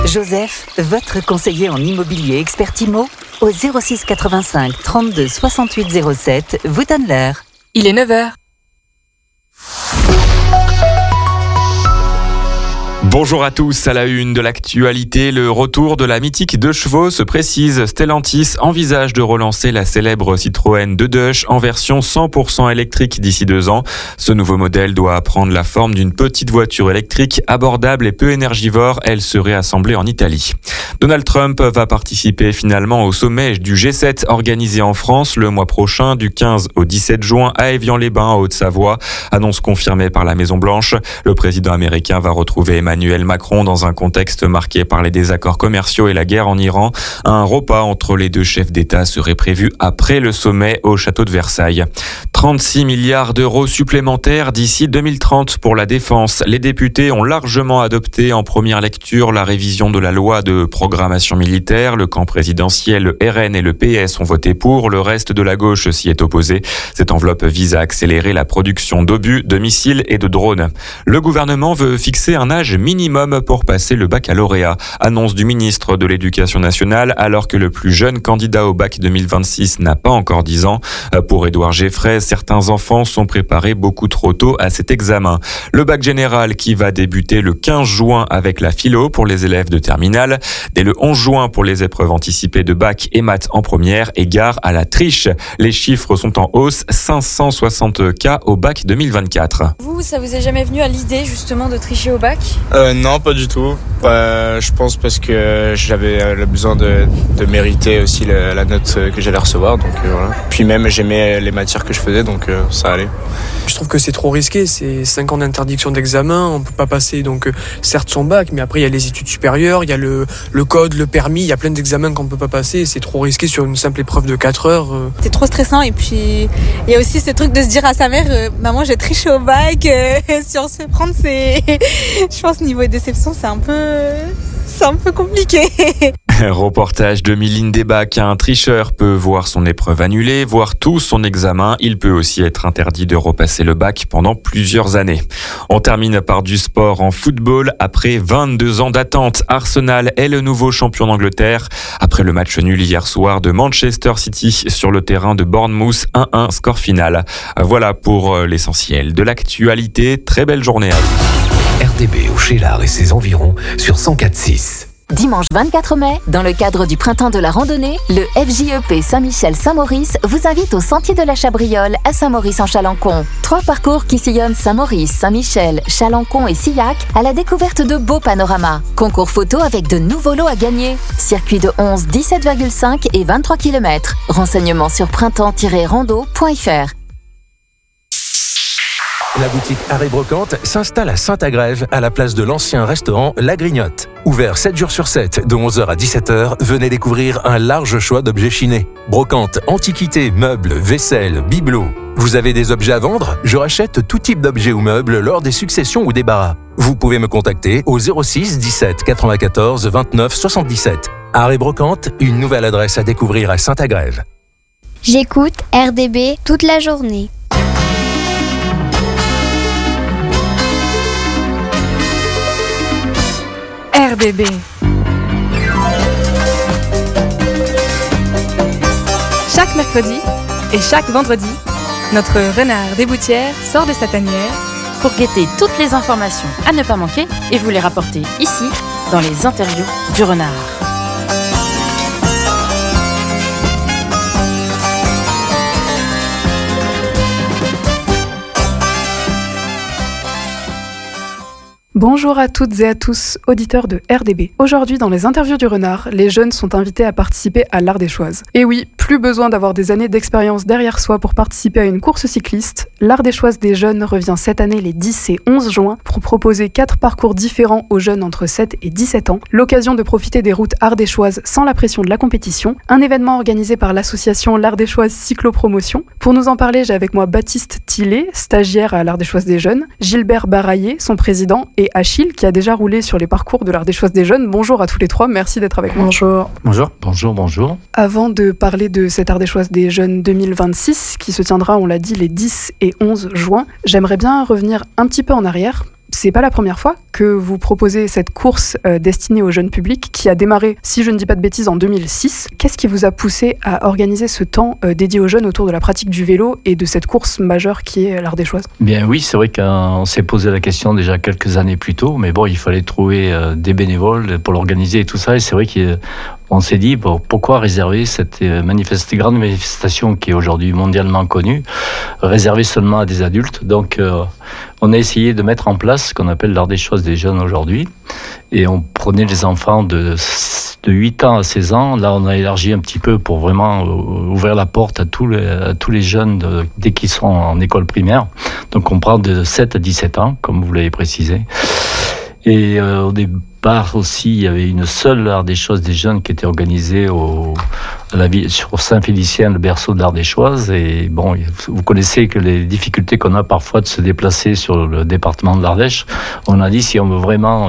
Joseph, votre conseiller en immobilier expert IMO, au 06 85 32 68 07, vous donne l'heure. Il est 9h. Bonjour à tous, à la une de l'actualité, le retour de la mythique deux chevaux se précise. Stellantis envisage de relancer la célèbre Citroën 2 en version 100% électrique d'ici 2 ans. Ce nouveau modèle doit prendre la forme d'une petite voiture électrique abordable et peu énergivore. Elle serait assemblée en Italie. Donald Trump va participer finalement au sommet du G7 organisé en France le mois prochain du 15 au 17 juin à Évian-les-Bains en Haute-Savoie. Annonce confirmée par la Maison-Blanche. Le président américain va retrouver Emmanuel Macron dans un contexte marqué par les désaccords commerciaux et la guerre en Iran. Un repas entre les deux chefs d'État serait prévu après le sommet au château de Versailles. 36 milliards d'euros supplémentaires d'ici 2030 pour la défense. Les députés ont largement adopté en première lecture la révision de la loi de programmation militaire. Le camp présidentiel, le RN et le PS ont voté pour. Le reste de la gauche s'y est opposé. Cette enveloppe vise à accélérer la production d'obus, de missiles et de drones. Le gouvernement veut fixer un âge minimum pour passer le baccalauréat. Annonce du ministre de l'Éducation nationale alors que le plus jeune candidat au bac 2026 n'a pas encore 10 ans. Pour Édouard Geffray, certains enfants sont préparés beaucoup trop tôt à cet examen. Le bac général qui va débuter le 15 juin avec la philo pour les élèves de terminale. Dès le 11 juin pour les épreuves anticipées de bac et maths en première et gare à la triche. Les chiffres sont en hausse, 560 cas au bac 2024. Vous, ça vous est jamais venu à l'idée justement de tricher au bac ? Non, pas du tout. Je pense parce que j'avais le besoin de mériter aussi la note que j'allais recevoir. Donc voilà. Puis même j'aimais les matières que je faisais, donc ça allait. Je trouve que c'est trop risqué, c'est 5 ans d'interdiction d'examen, on peut pas passer donc certes son bac, mais après il y a les études supérieures, il y a le code, le permis, il y a plein d'examens qu'on peut pas passer, c'est trop risqué sur une simple épreuve de 4 heures. C'est trop stressant et puis il y a aussi ce truc de se dire à sa mère maman j'ai triché au bac, si on se fait prendre c'est... Je pense niveau déception c'est un peu compliqué. Reportage de Miline Desbacs. Un tricheur peut voir son épreuve annulée, voire tout son examen. Il peut aussi être interdit de repasser le bac pendant plusieurs années. On termine par du sport en football. Après 22 ans d'attente, Arsenal est le nouveau champion d'Angleterre. Après le match nul hier soir de Manchester City sur le terrain de Bournemouth, 1-1 score final. Voilà pour l'essentiel de l'actualité. Très belle journée à vous. RDB au Cheylard et ses environs sur 104.6. Dimanche 24 mai, dans le cadre du Printemps de la randonnée, le FJEP Saint-Michel-Saint-Maurice vous invite au Sentier de la Chabriole à Saint-Maurice-en-Chalençon. 3 parcours qui sillonnent Saint-Maurice, Saint-Michel, Chalençon et Sillac à la découverte de beaux panoramas. Concours photo avec de nouveaux lots à gagner. Circuit de 11, 17,5 et 23 km. Renseignements sur printemps-rando.fr. La boutique Art et Brocante s'installe à Saint-Agrève, à la place de l'ancien restaurant La Grignotte. Ouvert 7 jours sur 7, de 11h à 17h, venez découvrir un large choix d'objets chinés. Brocante, antiquités, meubles, vaisselle, bibelots. Vous avez des objets à vendre ? Je rachète tout type d'objets ou meubles lors des successions ou débarras. Vous pouvez me contacter au 06 17 94 29 77. Art et Brocante, une nouvelle adresse à découvrir à Saint-Agrève. J'écoute RDB toute la journée. RDB. Chaque mercredi et chaque vendredi, notre renard des Boutières sort de sa tanière pour guetter toutes les informations à ne pas manquer et vous les rapporter ici, dans les interviews du renard. Bonjour à toutes et à tous, auditeurs de RDB. Aujourd'hui, dans les interviews du renard, les jeunes sont invités à participer à l'Ardéchoise. Et oui, plus besoin d'avoir des années d'expérience derrière soi pour participer à une course cycliste. L'Ardéchoise des jeunes revient cette année les 10 et 11 juin pour proposer 4 parcours différents aux jeunes entre 7 et 17 ans. L'occasion de profiter des routes ardéchoises sans la pression de la compétition. Un événement organisé par l'association L'Ardéchoise Cyclopromotion. Pour nous en parler, j'ai avec moi Baptiste Tillet, stagiaire à l'Ardéchoise des jeunes, Gilbert Baraillé, son président, et Achille, qui a déjà roulé sur les parcours de l'Ardéchoise des jeunes. Bonjour à tous les trois, merci d'être avec moi. Bonjour. Bonjour. Bonjour, bonjour. Avant de parler de cette Ardéchoise des jeunes 2026, qui se tiendra, on l'a dit, les 10 et 11 juin, j'aimerais bien revenir un petit peu en arrière. c'est pas la première fois que vous proposez cette course destinée au jeune public qui a démarré, si je ne dis pas de bêtises, en 2006. Qu'est-ce qui vous a poussé à organiser ce temps dédié aux jeunes autour de la pratique du vélo et de cette course majeure qui est l'Ardéchoise ? Bien oui, c'est vrai qu'on s'est posé la question déjà quelques années plus tôt, mais bon, il fallait trouver des bénévoles pour l'organiser et tout ça, et c'est vrai qu'on s'est dit, pourquoi réserver cette grande manifestation qui est aujourd'hui mondialement connue, réservée seulement à des adultes. Donc, on a essayé de mettre en place ce qu'on appelle l'Ardéchoise des jeunes aujourd'hui. Et on prenait les enfants de 8 ans à 16 ans. Là, on a élargi un petit peu pour vraiment ouvrir la porte à tous les jeunes dès qu'ils sont en école primaire. Donc, on prend de 7 à 17 ans, comme vous l'avez précisé. Et au départ aussi, il y avait une seule Ardéchoise des jeunes qui était organisée sur Saint-Félicien, le berceau de l'Ardéchoise. Et bon, vous connaissez que les difficultés qu'on a parfois de se déplacer sur le département de l'Ardèche. On a dit, si on veut vraiment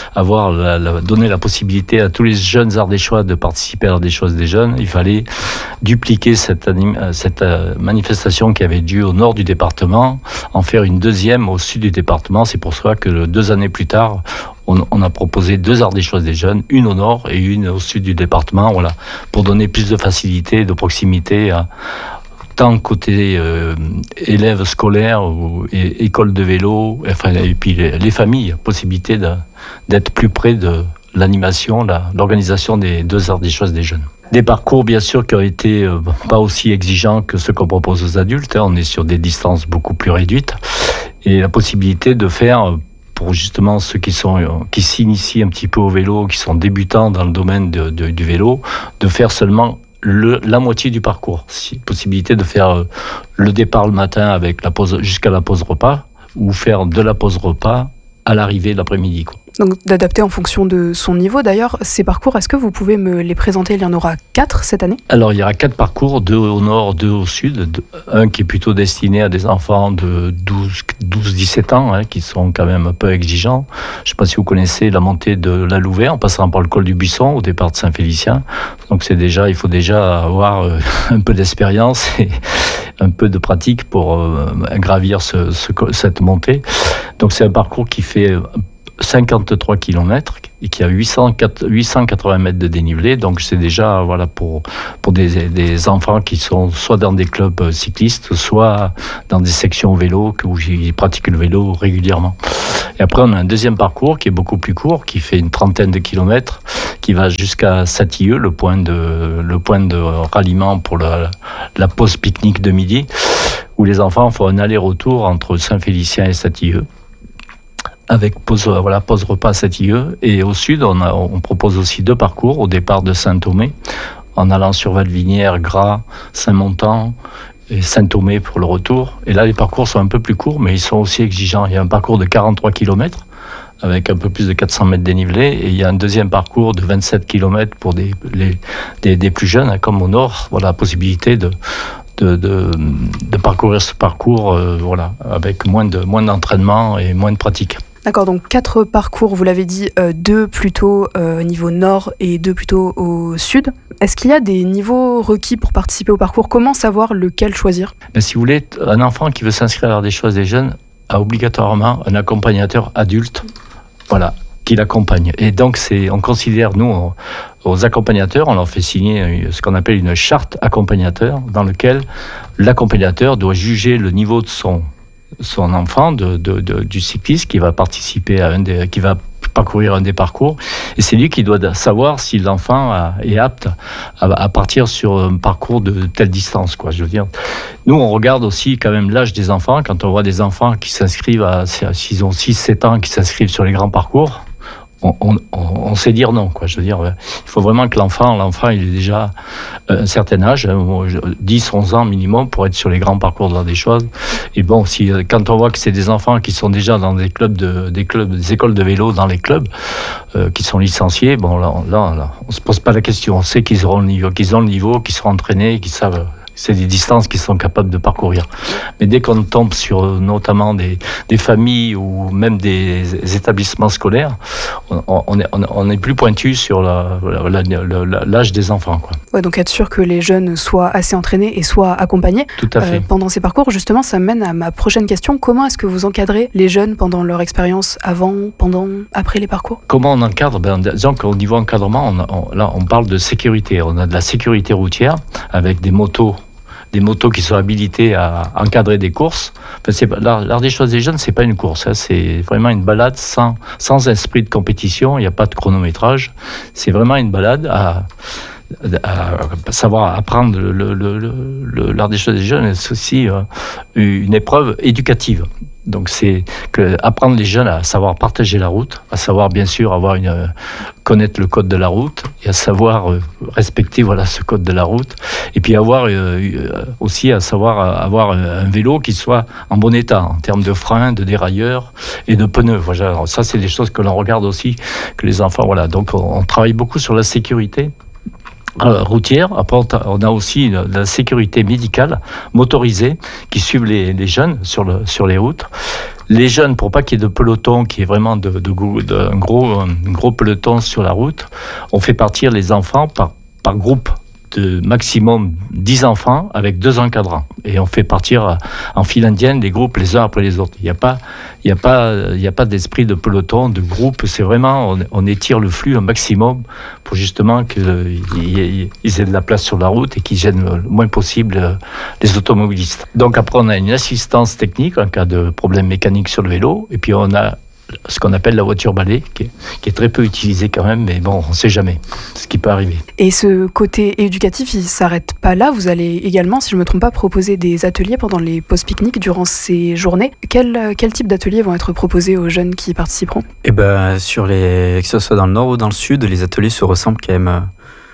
donner la possibilité à tous les jeunes Ardéchois de participer à l'Ardéchoise des jeunes, il fallait dupliquer cette manifestation qui avait lieu au nord du département, en faire une deuxième au sud du département. C'est pour ça que 2 années plus tard, on a proposé 2 Ardéchoises des jeunes, une au nord et une au sud du département, voilà, pour donner plus de facilité, de proximité, tant côté élèves scolaires et écoles de vélo, et puis les familles, possibilité d'être plus près de l'animation, l'organisation des 2 Ardéchoises des jeunes. Des parcours, bien sûr, qui ont été pas aussi exigeants que ceux qu'on propose aux adultes. On est sur des distances beaucoup plus réduites. Et la possibilité de faire, pour justement ceux qui s'initient un petit peu au vélo, qui sont débutants dans le domaine du vélo, de faire seulement la moitié du parcours. Possibilité de faire le départ le matin avec la pause jusqu'à la pause repas, ou faire de la pause repas à l'arrivée de l'après-midi, quoi. Donc d'adapter en fonction de son niveau. D'ailleurs, ces parcours, est-ce que vous pouvez me les présenter ? Il y en aura 4 cette année ? Alors, il y aura 4 parcours, 2 au nord, 2 au sud. Un qui est plutôt destiné à des enfants de 12-17 ans, qui sont quand même un peu exigeants. Je ne sais pas si vous connaissez la montée de la Louvet en passant par le col du Buisson au départ de Saint-Félicien. Donc il faut déjà avoir un peu d'expérience et un peu de pratique pour gravir cette montée. Donc c'est un parcours qui fait 53 km et qui a 880 mètres de dénivelé. Donc c'est déjà pour des enfants qui sont soit dans des clubs cyclistes, soit dans des sections vélo où ils pratiquent le vélo régulièrement. Et après on a un deuxième parcours qui est beaucoup plus court, qui fait une 30aine de kilomètres, qui va jusqu'à Satilleux, le point de ralliement pour la pause pique-nique de midi, où les enfants font un aller-retour entre Saint-Félicien et Satilleux, avec pause repas à Satilleux. Et au sud, on propose aussi 2 parcours au départ de Saint-Thomé, en allant sur Valvinière, Gras, Saint-Montant et Saint-Thomé pour le retour. Et là, les parcours sont un peu plus courts, mais ils sont aussi exigeants. Il y a un parcours de 43 km avec un peu plus de 400 mètres dénivelé, et il y a un deuxième parcours de 27 km pour des plus jeunes, comme au nord. Voilà, la possibilité de parcourir ce parcours avec moins d'entraînement et moins de pratique. D'accord, donc 4 parcours, vous l'avez dit, 2 plutôt au niveau nord et 2 plutôt au sud. Est-ce qu'il y a des niveaux requis pour participer au parcours ? Comment savoir lequel choisir ? Si vous voulez, un enfant qui veut s'inscrire à l'Ardéchoise des jeunes a obligatoirement un accompagnateur adulte, qui l'accompagne. Et donc, on considère, nous, aux accompagnateurs, on leur fait signer ce qu'on appelle une charte accompagnateur, dans lequel l'accompagnateur doit juger le niveau de son enfant, du cycliste qui va participer qui va parcourir un des parcours, et c'est lui qui doit savoir si l'enfant est apte à partir sur un parcours de telle distance, quoi. Je veux dire, nous on regarde aussi quand même l'âge des enfants. Quand on voit des enfants qui s'inscrivent s'ils ont 6-7 ans, qui s'inscrivent sur les grands parcours, on sait dire non, quoi. Je veux dire, il faut vraiment que l'enfant il est déjà un certain âge, 10-11 ans minimum, pour être sur les grands parcours de l'Ardéchoise. Et bon, quand on voit que c'est des enfants qui sont déjà dans des écoles de vélo, dans les clubs, qui sont licenciés, bon là, on se pose pas la question. On sait qu'ils ont le niveau, qu'ils seront entraînés, qu'ils savent. C'est des distances qu'ils sont capables de parcourir. Mais dès qu'on tombe sur notamment des familles ou même des établissements scolaires, on est plus pointu sur l'âge des enfants, quoi. Ouais, donc être sûr que les jeunes soient assez entraînés et soient accompagnés. Tout à fait. Pendant ces parcours. Justement, ça me mène à ma prochaine question. Comment est-ce que vous encadrez les jeunes pendant leur expérience, avant, pendant, après les parcours ? Comment on encadre ? Disons qu'au niveau encadrement, là, on parle de sécurité. On a de la sécurité routière avec des motos qui sont habilitées à encadrer des courses. Enfin, l'art des choses des jeunes, c'est pas une course, hein, c'est vraiment une balade sans esprit de compétition. Il n'y a pas de chronométrage. C'est vraiment une balade à savoir apprendre l'art des choses des jeunes. C'est aussi une épreuve éducative. Donc c'est apprendre les jeunes à savoir partager la route, à savoir bien sûr connaître le code de la route et à savoir respecter ce code de la route, et puis aussi à savoir avoir un vélo qui soit en bon état en termes de freins, de dérailleurs et de pneus. Voilà, ça c'est des choses que l'on regarde aussi, que les enfants. Voilà, donc on travaille beaucoup sur la sécurité routière. Après, on a aussi la sécurité médicale motorisée qui suivent les jeunes sur les routes. Les jeunes, pour pas qu'il y ait de peloton, qui est vraiment un gros peloton sur la route, on fait partir les enfants par groupe de maximum 10 enfants avec 2 encadrants. Et on fait partir en file indienne des groupes les uns après les autres. Il n'y a pas d'esprit de peloton, de groupe. C'est vraiment, on étire le flux un maximum pour justement qu'ils aient de la place sur la route et qu'ils gênent le moins possible les automobilistes. Donc après, on a une assistance technique en cas de problème mécanique sur le vélo. Et puis on a ce qu'on appelle la voiture balai, qui est très peu utilisée quand même, mais bon, on ne sait jamais ce qui peut arriver. Et ce côté éducatif, il ne s'arrête pas là. Vous allez également, si je ne me trompe pas, proposer des ateliers pendant les pauses pique-nique durant ces journées. Quel type d'ateliers vont être proposés aux jeunes qui y participeront ? Que ce soit dans le nord ou dans le sud, les ateliers se ressemblent quand même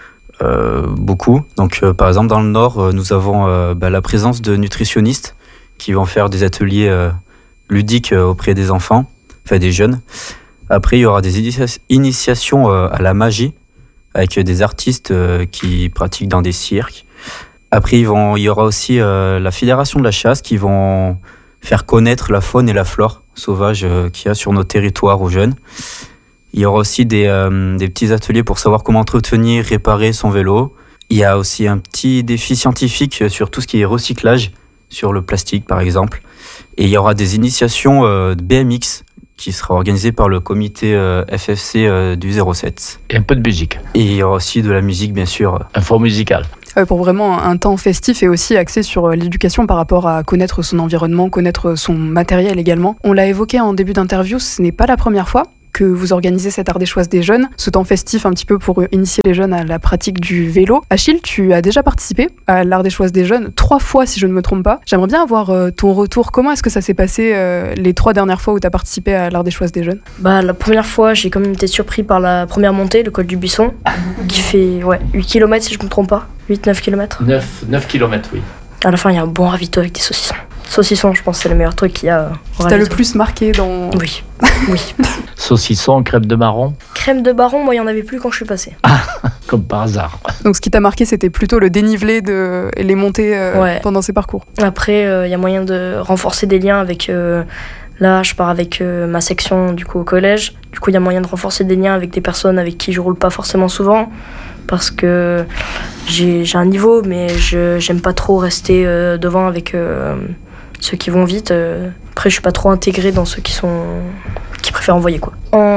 beaucoup. Donc, par exemple, dans le nord, nous avons la présence de nutritionnistes qui vont faire des ateliers ludiques auprès des enfants, enfin des jeunes. Après, il y aura des initiations à la magie avec des artistes qui pratiquent dans des cirques. Après, il y aura aussi la Fédération de la chasse qui vont faire connaître la faune et la flore sauvage qu'il y a sur nos territoires aux jeunes. Il y aura aussi des petits ateliers pour savoir comment entretenir, réparer son vélo. Il y a aussi un petit défi scientifique sur tout ce qui est recyclage, sur le plastique par exemple. Et il y aura des initiations de BMX qui sera organisé par le comité FFC du 07. Et un peu de musique. Et il y aura aussi de la musique, bien sûr. Un fond musical. Pour vraiment un temps festif et aussi axé sur l'éducation par rapport à connaître son environnement, connaître son matériel également. On l'a évoqué en début d'interview, ce n'est pas la première fois que vous organisez cet art des choix des jeunes, ce temps festif un petit peu pour initier les jeunes à la pratique du vélo. Achille, tu as déjà participé à l'art des choix des jeunes 3 fois si je ne me trompe pas. J'aimerais bien avoir ton retour. Comment est-ce que ça s'est passé les 3 dernières fois où tu as participé à l'art des choix des jeunes ? La première fois, j'ai quand même été surpris par la première montée, le col du Buisson, qui fait 8 km si je ne me trompe pas. 8-9 km. 9 km, oui. À la fin, il y a un bon ravito avec des saucissons. Saucisson, je pense que c'est le meilleur truc qu'il y a. T'as le plus marqué dans... Oui. Saucisson, crème de marron. Crème de marron, moi, il n'y en avait plus quand je suis passée. Comme par hasard. Donc ce qui t'a marqué, c'était plutôt le dénivelé et les montées pendant ces parcours. Après, il y a moyen de renforcer des liens avec... Là, je pars avec ma section du coup au collège. Du coup, il y a moyen de renforcer des liens avec des personnes avec qui je roule pas forcément souvent. Parce que j'ai un niveau, mais j'aime pas trop rester devant avec ceux qui vont vite. Après, je suis pas trop intégrée dans ceux qui préfèrent envoyer, quoi.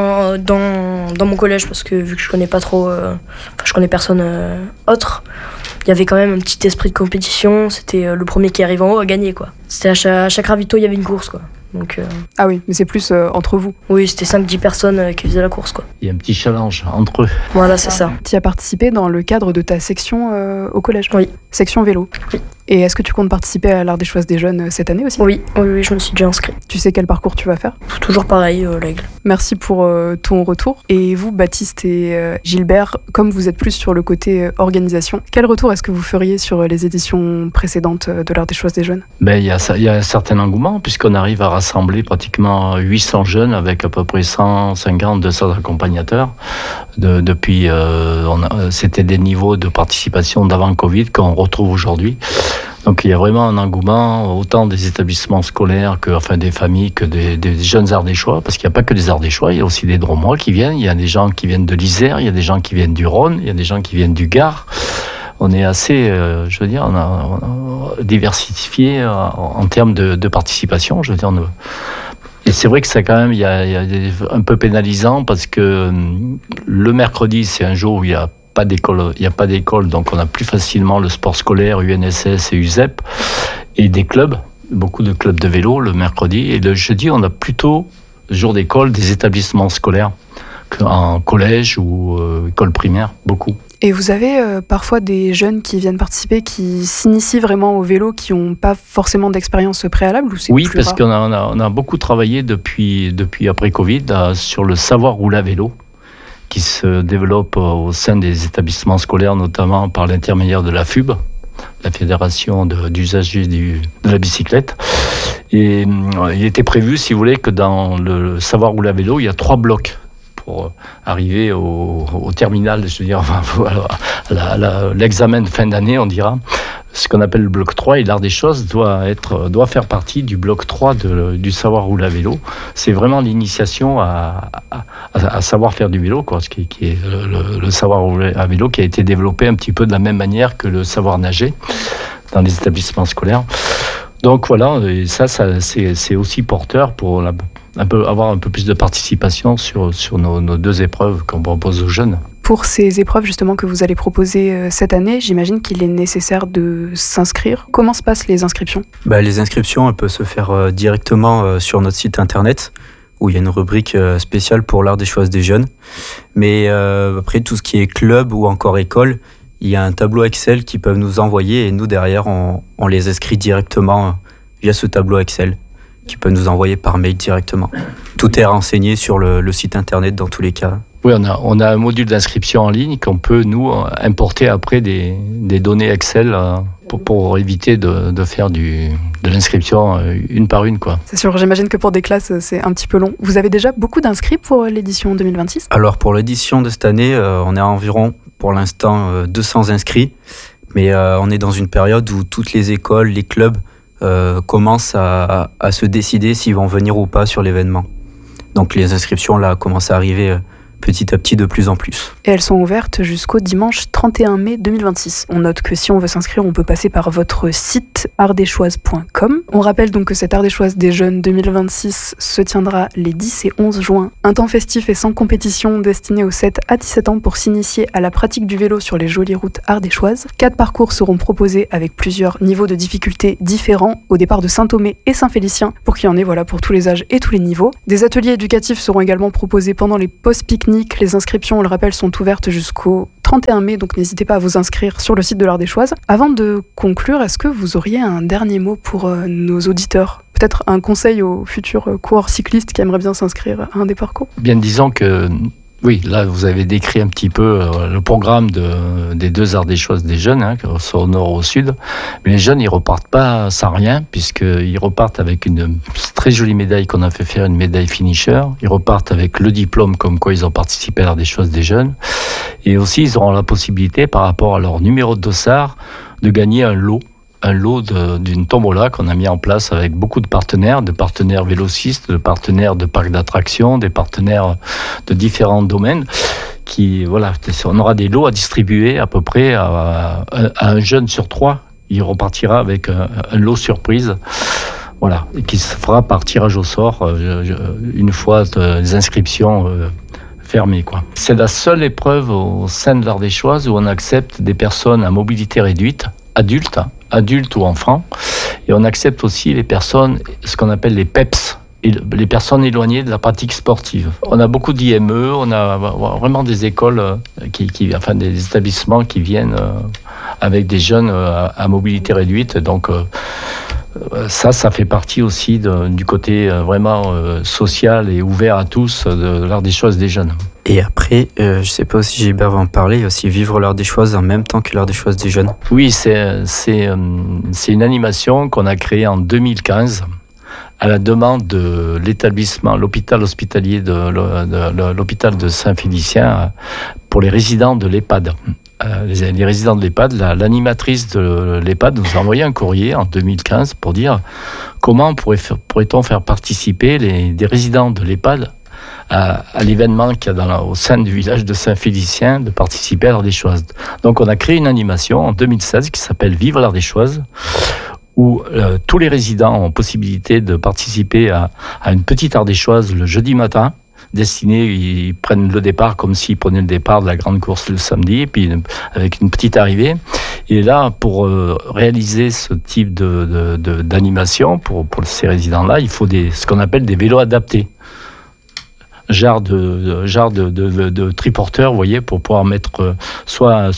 Dans mon collège, parce que vu que je connais pas trop... je connais personne autre, il y avait quand même un petit esprit de compétition. C'était le premier qui arrive en haut à gagner, quoi. C'était à chaque ravito, il y avait une course, quoi. Donc, Ah oui, mais c'est plus entre vous. Oui, c'était 5-10 personnes qui faisaient la course, quoi. Il y a un petit challenge entre eux. Voilà, c'est ça. Tu as participé dans le cadre de ta section au collège ? Oui. Section vélo ? Oui. Et est-ce que tu comptes participer à l'art des choix des jeunes cette année aussi ? Oui, je me suis déjà inscrite. Tu sais quel parcours tu vas faire ? Toujours pareil, l'aigle. Merci pour ton retour. Et vous, Baptiste et Gilbert, comme vous êtes plus sur le côté organisation, quel retour est-ce que vous feriez sur les éditions précédentes de l'art des choix des jeunes ? Il y a un certain engouement, puisqu'on arrive à rassembler pratiquement 800 jeunes avec à peu près 150-200 accompagnateurs. C'était des niveaux de participation d'avant Covid qu'on retrouve aujourd'hui. Donc il y a vraiment un engouement, autant des établissements scolaires que des familles que des jeunes ardéchois, parce qu'il n'y a pas que des ardéchois, il y a aussi des Dromois qui viennent, il y a des gens qui viennent de l'Isère, il y a des gens qui viennent du Rhône, il y a des gens qui viennent du Gard. On est assez, on a diversifié en termes de participation, Et c'est vrai que ça quand même, il y a un peu pénalisant parce que le mercredi, c'est un jour où il n'y a pas d'école, donc on a plus facilement le sport scolaire, UNSS et USEP, et des clubs, beaucoup de clubs de vélo le mercredi, et le jeudi, on a plutôt, jour d'école, des établissements scolaires, en collège ou école primaire, beaucoup. Et vous avez parfois des jeunes qui viennent participer, qui s'initient vraiment au vélo, qui n'ont pas forcément d'expérience préalable, ou c'est Oui, plus parce rare? qu'on a beaucoup travaillé depuis après Covid sur le savoir rouler à vélo, qui se développe au sein des établissements scolaires, notamment par l'intermédiaire de la FUB, la Fédération d'usagers de la bicyclette. Et il était prévu, si vous voulez, que dans le savoir rouler à vélo, il y a 3 blocs pour arriver au terminal, je veux dire, l'examen de fin d'année, on dira. Ce qu'on appelle le bloc 3, et l'art des choses doit faire partie du bloc 3 du savoir rouler à vélo. C'est vraiment l'initiation à savoir faire du vélo, quoi, qui est le savoir rouler à vélo, qui a été développé un petit peu de la même manière que le savoir nager dans les établissements scolaires. Donc voilà, et ça c'est aussi porteur pour avoir un peu plus de participation sur nos 2 épreuves qu'on propose aux jeunes. Pour ces épreuves justement que vous allez proposer cette année, j'imagine qu'il est nécessaire de s'inscrire. Comment se passent les inscriptions ? Les inscriptions, elles peuvent se faire directement sur notre site internet, où il y a une rubrique spéciale pour l'art des choix des jeunes. Mais après, tout ce qui est club ou encore école, il y a un tableau Excel qu'ils peuvent nous envoyer, et nous derrière, on les inscrit directement via ce tableau Excel, qui peut nous envoyer par mail directement. Tout est renseigné sur le site internet dans tous les cas. Oui, on a un module d'inscription en ligne qu'on peut, nous, importer après des données Excel pour éviter de faire de l'inscription une par une, quoi. C'est sûr, j'imagine que pour des classes, c'est un petit peu long. Vous avez déjà beaucoup d'inscrits pour l'édition 2026 ? Alors, pour l'édition de cette année, on est à environ, pour l'instant, 200 inscrits. Mais on est dans une période où toutes les écoles, les clubs commencent à se décider s'ils vont venir ou pas sur l'événement. Donc les inscriptions là commencent à arriver petit à petit de plus en plus. Et elles sont ouvertes jusqu'au dimanche 31 mai 2026. On note que si on veut s'inscrire, on peut passer par votre site ardéchoise.com. On rappelle donc que cette Ardéchoise des jeunes 2026 se tiendra les 10 et 11 juin. Un temps festif et sans compétition destiné aux 7 à 17 ans pour s'initier à la pratique du vélo sur les jolies routes ardéchoises. 4 parcours seront proposés avec plusieurs niveaux de difficulté différents au départ de Saint-Thomé et Saint-Félicien pour qu'il y en ait pour tous les âges et tous les niveaux. Des ateliers éducatifs seront également proposés pendant les pauses pique-nique. Les inscriptions, on le rappelle, sont ouvertes jusqu'au 31 mai, donc n'hésitez pas à vous inscrire sur le site de l'Ardéchoise. Avant de conclure, est-ce que vous auriez un dernier mot pour nos auditeurs ? Peut-être un conseil aux futurs coureurs cyclistes qui aimeraient bien s'inscrire à un des parcours ? Bien, disons que oui, là vous avez décrit un petit peu le programme des 2 Ardéchoises des jeunes, soit au nord ou au sud. Mais les jeunes, ils repartent pas sans rien, puisqu'ils repartent avec une très jolie médaille qu'on a fait faire, une médaille finisher. Ils repartent avec le diplôme comme quoi ils ont participé à l'Ardéchoise des jeunes. Et aussi, ils auront la possibilité, par rapport à leur numéro de dossard, de gagner un lot d'une tombola qu'on a mis en place avec beaucoup de partenaires vélocistes, de partenaires de parcs d'attractions, des partenaires de différents domaines. On aura des lots à distribuer à peu près à un jeune sur 3. Il repartira avec un lot surprise. Voilà, et qui se fera par tirage au sort une fois les inscriptions fermées, quoi. C'est la seule épreuve au sein de l'Ardéchoise où on accepte des personnes à mobilité réduite, adultes ou enfants, et on accepte aussi les personnes, ce qu'on appelle les PEPS, les personnes éloignées de la pratique sportive. On a beaucoup d'IME, on a vraiment des écoles, des établissements qui viennent avec des jeunes à mobilité réduite, donc ça fait partie aussi du côté vraiment social et ouvert à tous de l'Ardéchoise des jeunes. Et après, je ne sais pas si Gilbert va en parler, il y a aussi Vivre l'Ardéchoise en même temps que l'Ardéchoise des jeunes. Oui, c'est une animation qu'on a créée en 2015 à la demande de l'établissement, l'hôpital hospitalier de l'hôpital de Saint-Félicien pour les résidents de l'EHPAD. les résidents de l'EHPAD, l'animatrice de l'EHPAD nous a envoyé un courrier en 2015 pour dire comment pourrait-on faire participer des résidents de l'EHPAD à l'événement qu'il y a au sein du village de Saint-Félicien, de participer à l'Ardéchoise. Donc on a créé une animation en 2016 qui s'appelle Vive l'Ardéchoise, où tous les résidents ont possibilité de participer à une petite Ardéchoise le jeudi matin, destinée, ils prennent le départ comme s'ils prenaient le départ de la grande course le samedi, et puis avec une petite arrivée. Et là, pour réaliser ce type d'animation, pour ces résidents-là, il faut ce qu'on appelle des vélos adaptés. Genre de triporteurs, vous voyez, pour pouvoir mettre soit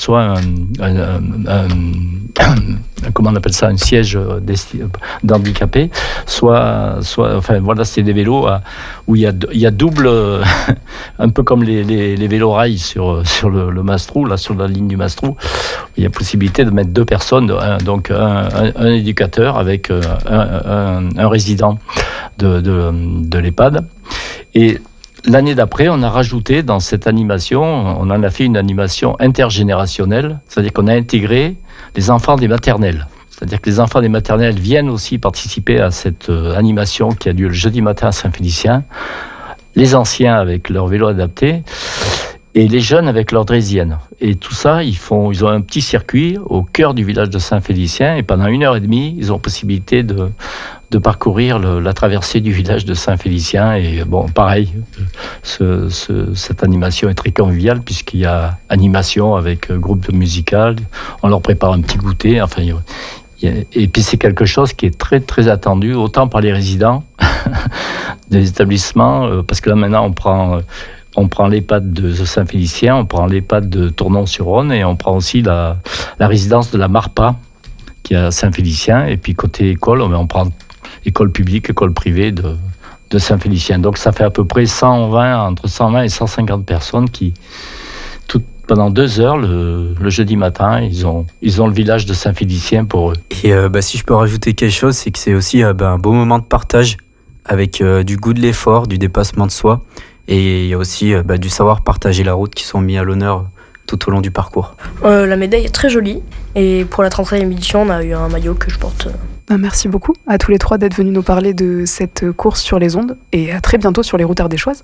comment on appelle ça, un siège d'handicapé, enfin voilà, c'est des vélos où il y a double, un peu comme les vélos rails sur le Mastrou, là sur la ligne du Mastrou, il y a possibilité de mettre 2 personnes, donc un éducateur avec un résident de l'EHPAD. Et l'année d'après, on a rajouté dans cette animation, on en a fait une animation intergénérationnelle, c'est-à-dire qu'on a intégré les enfants des maternelles. C'est-à-dire que les enfants des maternelles viennent aussi participer à cette animation qui a lieu le jeudi matin à Saint-Félicien, les anciens avec leur vélo adapté et les jeunes avec leur draisienne. Et tout ça, ils ont un petit circuit au cœur du village de Saint-Félicien et pendant 1h30, ils ont possibilité de parcourir la traversée du village de Saint-Félicien. Et bon, pareil, cette animation est très conviviale puisqu'il y a animation avec groupe musical, on leur prépare un petit goûter, enfin, et puis c'est quelque chose qui est très très attendu, autant par les résidents des établissements, parce que là maintenant on prend l'EHPAD de Saint-Félicien, on prend l'EHPAD de Tournon-sur-Rhône et on prend aussi la résidence de la Marpa qui est à Saint-Félicien. Et puis côté école, on prend école publique, école privée de Saint-Félicien. Donc ça fait à peu près entre 120 et 150 personnes qui, pendant 2 heures, le jeudi matin, ils ont le village de Saint-Félicien pour eux. Et si je peux rajouter quelque chose, c'est que c'est aussi un beau moment de partage avec du goût de l'effort, du dépassement de soi. Et il y a aussi du savoir partager la route qui sont mis à l'honneur tout au long du parcours. La médaille est très jolie. Et pour la 30e édition, on a eu un maillot que je porte. Merci beaucoup à tous les 3 d'être venus nous parler de cette course sur les ondes. Et à très bientôt sur les routes ardéchoises.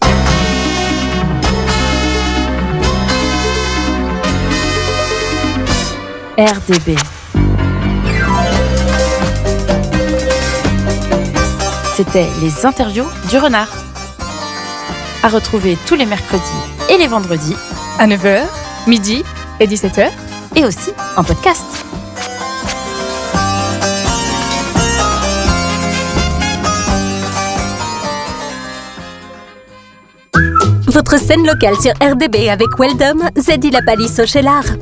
RDB. C'était les interviews du renard. À retrouver tous les mercredis et les vendredis à 9h, midi et 17h. Et aussi en podcast. Votre scène locale sur RDB avec Weldom, Zeddy la Palisse au Chélard.